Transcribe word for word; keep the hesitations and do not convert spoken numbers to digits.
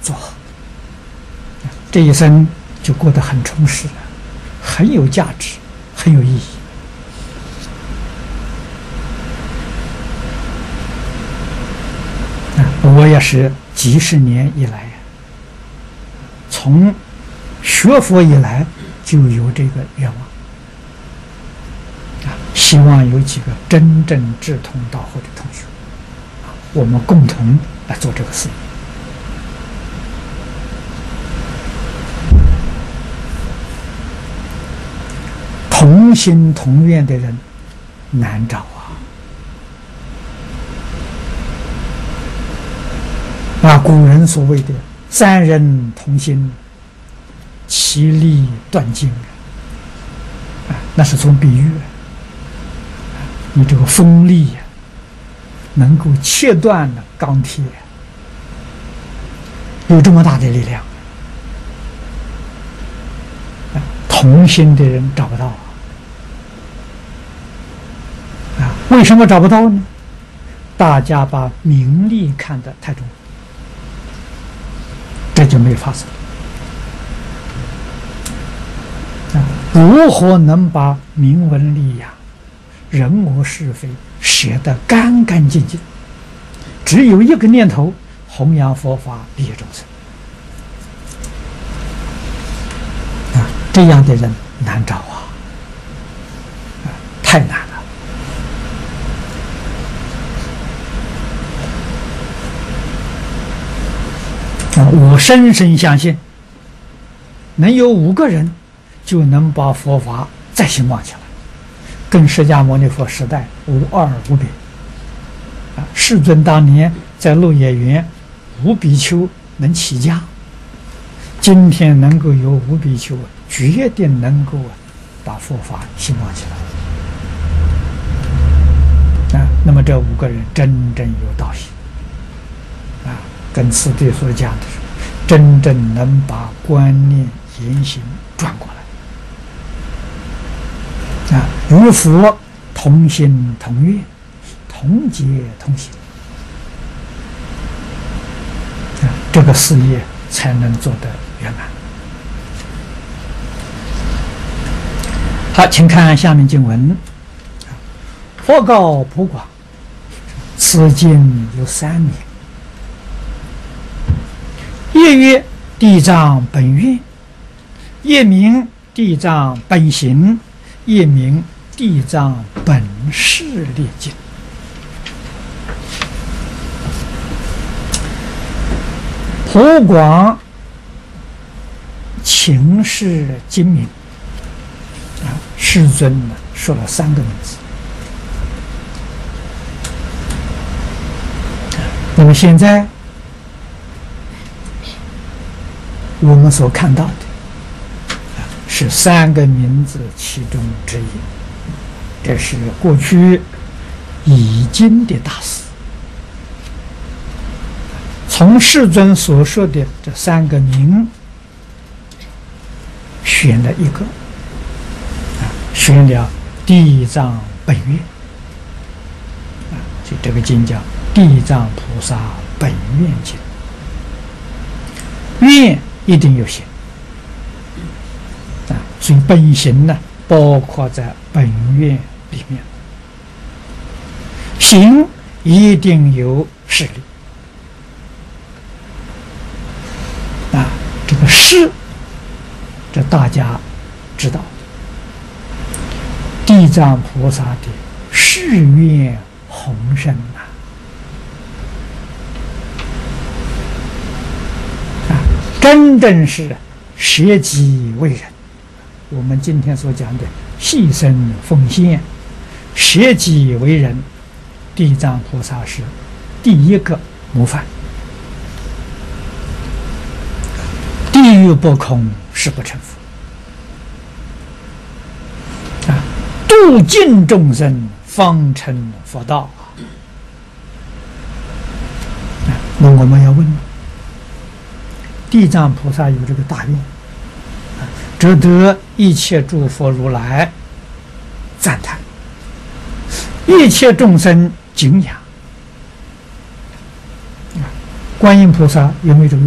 做好，这一生就过得很充实，很有价值，很有意义。我也是几十年以来，从学佛以来就有这个愿望，希望有几个真正志同道合的同学，我们共同来做这个事。同心同愿的人难找啊！啊，古人所谓的三人同心，其利断金啊，那是从比喻，你这个锋利呀，能够切断了钢铁，有这么大的力量。啊，同心的人找不到啊！为什么找不到呢？大家把名利看得太重，这就没有发生。啊，如何能把名闻利养、人我是非写得干干净净？只有一个念头：弘扬佛法，利益众生。啊，这样的人难找啊！啊，太难了。我深深相信，能有五个人就能把佛法再兴旺起来，跟释迦牟尼佛时代无二无别。啊，世尊当年在鹿野园五比丘能起家，今天能够有五比丘，决定能够把佛法兴旺起来。啊，那么这五个人真正有道行。啊，跟此地所讲的是，真正能把观念言行转过来，啊，与佛同心同愿，同结同行，啊，这个事业才能做得圆满。好，请看下面经文：佛告普广，此经有三名。一曰地藏本愿，一名地藏本行，一名地藏本誓列经。普广情是精明啊，世尊呢说了三个名字。那么现在我们所看到的是三个名字其中之一，这是过去已经的大事。从世尊所说的这三个名选了一个，选了地藏本愿，就这个经叫地藏菩萨本愿经。愿一定有行啊，所以本行呢包括在本愿里面。行一定有势力啊，这个势，这大家知道，地藏菩萨的誓愿宏深呐。真正是舍己为人，我们今天所讲的牺牲奉献，舍己为人，地藏菩萨是第一个模范。地狱不空，誓不成佛啊！度尽众生，方成佛道啊！那我们要问，地藏菩萨有这个大愿，值得一切诸佛如来赞叹，一切众生敬仰。观音菩萨有没有这个